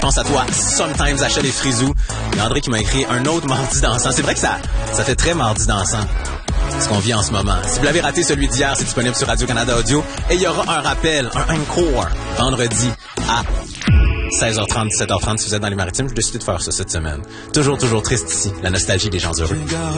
pense à toi. Sometimes Achel et Frisou. Il y a André qui m'a écrit un autre mardi dansant. C'est vrai que ça fait très mardi dansant, ce qu'on vit en ce moment. Si vous l'avez raté, celui d'hier, c'est disponible sur Radio-Canada Audio. Et il y aura un rappel, un encore, vendredi à 16h30, 17h30, si vous êtes dans les Maritimes. J'ai décidé de faire ça cette semaine. Toujours triste ici. La nostalgie des gens heureux.